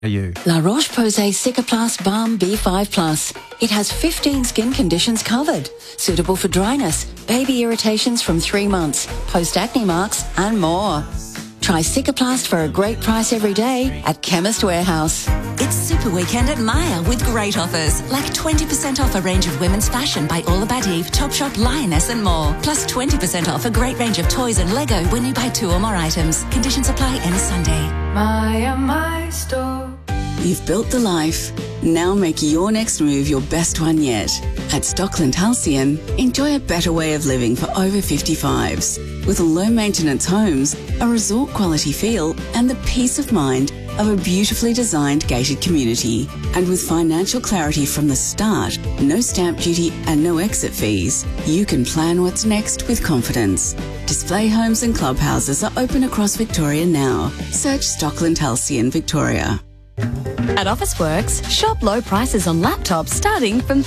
You. La Roche-Posay Cicaplast Balm B5 Plus. It has 15 skin conditions covered. Suitable for dryness, baby irritations from 3 months, post-acne marks and more. Try Cicaplast for a great price every day at Chemist Warehouse. It's Super Weekend at Myer with great offers, like 20% off a range of women's fashion by All About Eve, Topshop, Lioness and more. Plus 20% off a great range of toys and Lego when you buy 2 or more items. Conditions apply any Sunday. Myer, my store. You've built the life. Now make your next move your best one yet. At Stockland Halcyon, enjoy a better way of living for over 55s. With low-maintenance homes, a resort-quality feel and the peace of mind of a beautifully designed gated community. And with financial clarity from the start, no stamp duty and no exit fees, you can plan what's next with confidence. Display homes and clubhouses are open across Victoria now. Search Stockland Halcyon Victoria. At Officeworks, shop low prices on laptops starting from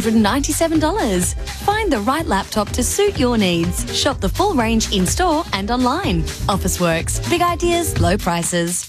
$397. Find the right laptop to suit your needs. Shop the full range in-store and online. Officeworks. Big ideas, low prices.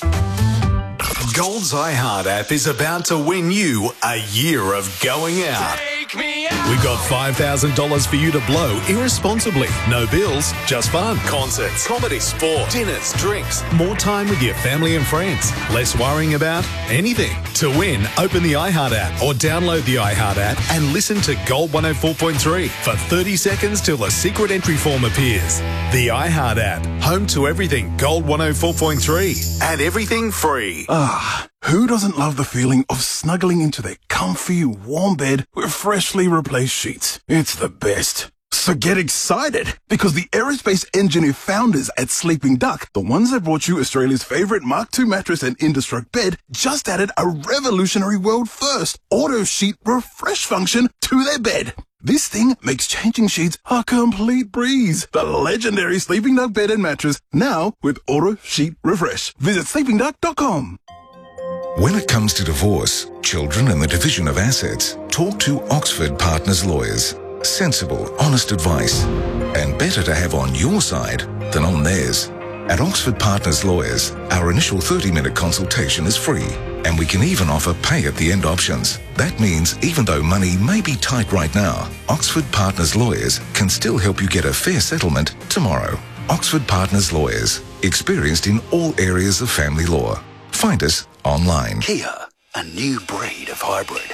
Gold's iHeart app is about to win you a year of going out. We've got $5,000 for you to blow irresponsibly. No bills, just fun. Concerts, comedy, sport, dinners, drinks, more time with your family and friends. Less worrying about anything. To win, open the iHeart app or download the iHeart app and listen to Gold 104.3 for 30 seconds till the secret entry form appears. The iHeart app, home to everything Gold 104.3 and everything free. Who doesn't love the feeling of snuggling into their comfy, warm bed with freshly replaced sheets? It's the best. So get excited, because the aerospace engineer founders at Sleeping Duck, the ones that brought you Australia's favourite Mark II mattress and Indestruct bed, just added a revolutionary world-first auto sheet refresh function to their bed. This thing makes changing sheets a complete breeze. The legendary Sleeping Duck bed and mattress, now with auto sheet refresh. Visit sleepingduck.com. When it comes to divorce, children and the division of assets, talk to Oxford Partners Lawyers. Sensible, honest advice. And better to have on your side than on theirs. At Oxford Partners Lawyers, our initial 30-minute consultation is free. And we can even offer pay-at-the-end options. That means even though money may be tight right now, Oxford Partners Lawyers can still help you get a fair settlement tomorrow. Oxford Partners Lawyers, experienced in all areas of family law. Find us online. Kia, a new breed of hybrid.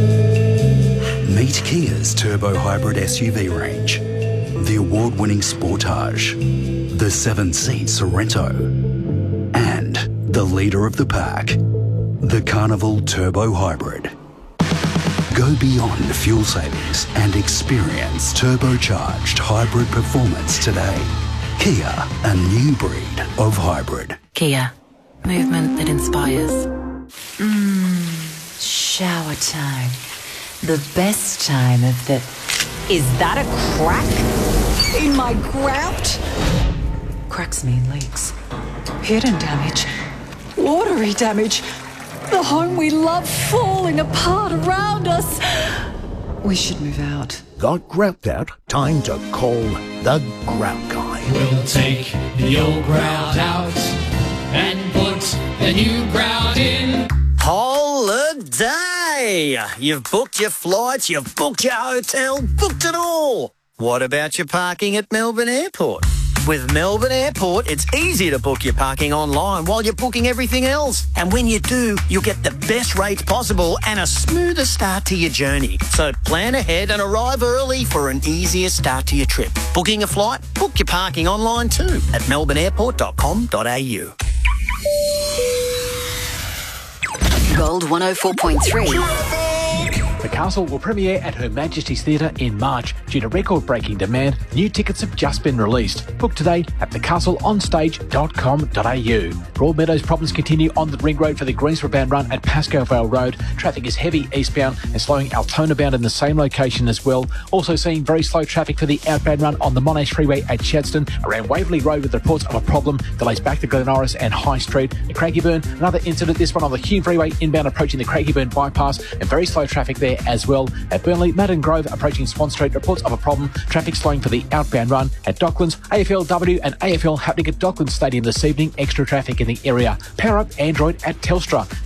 Meet Kia's turbo hybrid SUV range. The award-winning Sportage, the 7-seat Sorento, and the leader of the pack, the Carnival Turbo Hybrid. Go beyond fuel savings and experience turbocharged hybrid performance today. Kia, a new breed of hybrid. Kia, movement that inspires. Shower time. The best time of the... Is that a crack in my grout? Cracks mean leaks. Hidden damage. Watery damage. The home we love falling apart around us. We should move out. Got grout out? Time to call the Grout Guy. We'll take the old grout out and put the new grout in. Holiday! You've booked your flights, you've booked your hotel, booked it all. What about your parking at Melbourne Airport? With Melbourne Airport, it's easy to book your parking online while you're booking everything else. And when you do, you'll get the best rates possible and a smoother start to your journey. So plan ahead and arrive early for an easier start to your trip. Booking a flight? Book your parking online too at melbourneairport.com.au. Gold 104.3. The Castle will premiere at Her Majesty's Theatre in March. Due to record-breaking demand, new tickets have just been released. Book today at thecastleonstage.com.au. Broadmeadows problems continue on the Ring Road for the Greensboro-bound run at Pascoe Vale Road. Traffic is heavy eastbound and slowing Altona-bound in the same location as well. Also seeing very slow traffic for the outbound run on the Monash Freeway at Chadstone, around Waverley Road with reports of a problem. Delays back to Glen Norris and High Street. At Craigieburn, another incident, this one on the Hume Freeway inbound approaching the Craigieburn bypass, and very slow traffic there as well. At Burnley, Madden Grove approaching Swan Street, reports of a problem. Traffic slowing for the outbound run at Docklands. AFLW and AFL happening at Docklands Stadium this evening. Extra traffic in the area. Power up Android at Telstra.